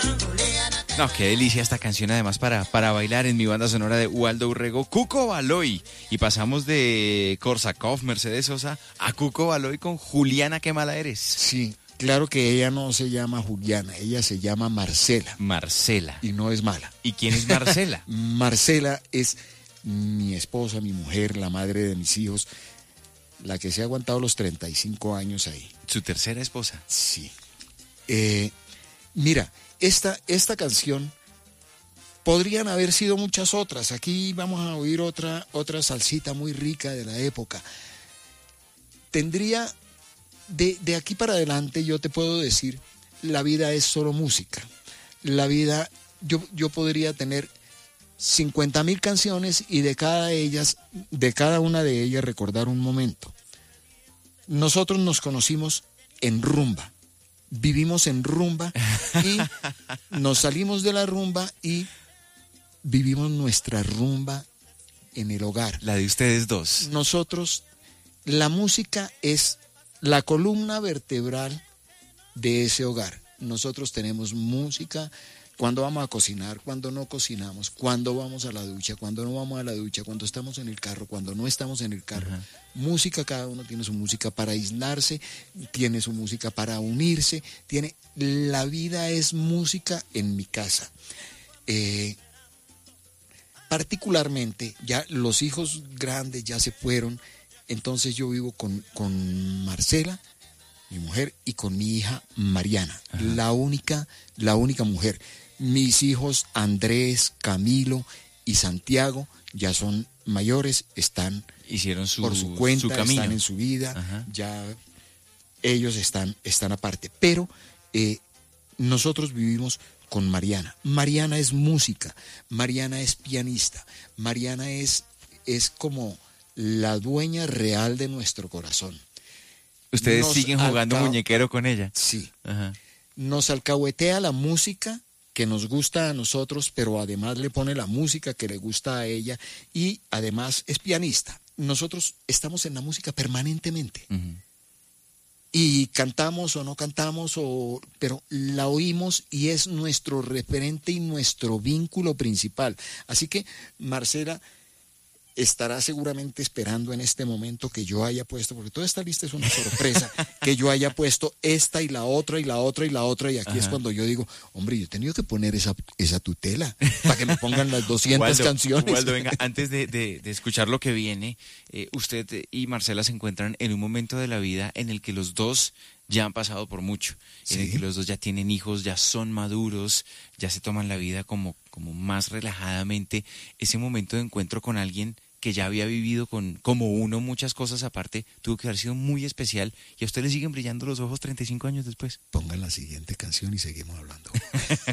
No, qué delicia esta canción, además para bailar en mi banda sonora de Ubaldo Urrego, Cuco Baloy. Y pasamos de Korsakov, Mercedes Sosa, a Cuco Baloy con Juliana, qué mala eres. Sí, claro que ella no se llama Juliana, ella se llama Marcela. Marcela. Y no es mala. ¿Y quién es Marcela? Marcela es mi esposa, mi mujer, la madre de mis hijos, la que se ha aguantado los 35 años ahí. Su tercera esposa. Sí. Mira, esta canción podrían haber sido muchas otras. Aquí vamos a oír otra salsita muy rica de la época. Tendría, de aquí para adelante yo te puedo decir, la vida es solo música. La vida, yo podría tener 50,000 canciones y de cada una de ellas recordar un momento. Nosotros nos conocimos en rumba. Vivimos en rumba y nos salimos de la rumba y vivimos nuestra rumba en el hogar. La de ustedes dos. Nosotros, la música es la columna vertebral de ese hogar. Nosotros tenemos música cuando vamos a cocinar, cuando no cocinamos, cuando vamos a la ducha, cuando no vamos a la ducha, cuando estamos en el carro, cuando no estamos en el carro. Ajá. Música, cada uno tiene su música para aislarse, tiene su música para unirse, la vida es música en mi casa. Particularmente, ya los hijos grandes ya se fueron, entonces yo vivo con Marcela, mi mujer, y con mi hija Mariana, la única mujer. Mis hijos Andrés, Camilo y Santiago ya son mayores, hicieron por su cuenta, su camino. Están en su vida. Ajá. Ya ellos están aparte. Pero nosotros vivimos con Mariana. Mariana es música, Mariana es pianista, Mariana es como la dueña real de nuestro corazón. ¿Ustedes siguen jugando muñequero con ella? Sí. Ajá. Nos alcahuetea la música que nos gusta a nosotros, pero además le pone la música que le gusta a ella y además es pianista. Nosotros estamos en la música permanentemente. Uh-huh. Y cantamos o no cantamos, pero la oímos y es nuestro referente y nuestro vínculo principal. Así que Marcela estará seguramente esperando en este momento que yo haya puesto, porque toda esta lista es una sorpresa, que yo haya puesto esta y la otra y la otra y la otra, y aquí Ajá. es cuando yo digo, hombre, yo he tenido que poner esa tutela para que me pongan las 200 canciones. Ubaldo, venga, antes de escuchar lo que viene, usted y Marcela se encuentran en un momento de la vida en el que los dos ya han pasado por mucho, ¿Sí? En el que los dos ya tienen hijos, ya son maduros, ya se toman la vida como más relajadamente. Ese momento de encuentro con alguien que ya había vivido como uno muchas cosas aparte, tuvo que haber sido muy especial, y a usted le siguen brillando los ojos 35 años después. Pongan la siguiente canción y seguimos hablando.